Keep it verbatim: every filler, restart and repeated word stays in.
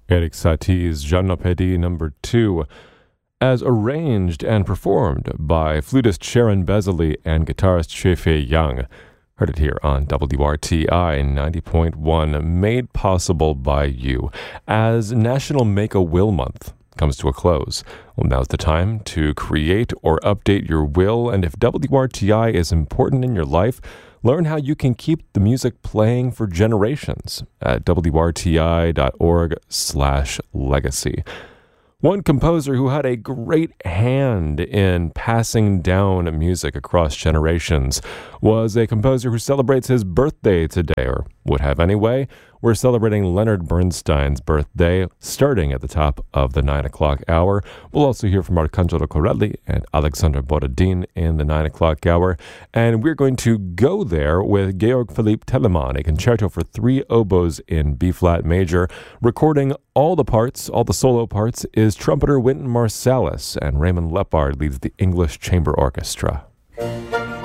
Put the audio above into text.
Eric Satie's Jeannopédie number two, as arranged and performed by flutist Sharon Besley and guitarist Xue Yang. Heard it here on W R T I ninety point one, made possible by you. As National Make-A-Will Month comes to a close, well, now's the time to create or update your will, and if W R T I is important in your life, learn how you can keep the music playing for generations at W R T I dot org slash legacy. One composer who had a great hand in passing down music across generations was a composer who celebrates his birthday today, or would have anyway. We're celebrating Leonard Bernstein's birthday, starting at the top of the nine o'clock hour. We'll also hear from Arcangelo Corelli and Alexander Borodin in the nine o'clock hour. And we're going to go there with Georg Philipp Telemann, a concerto for three oboes in B-flat major. Recording all the parts, all the solo parts, is trumpeter Wynton Marsalis, and Raymond Lepard leads the English Chamber Orchestra.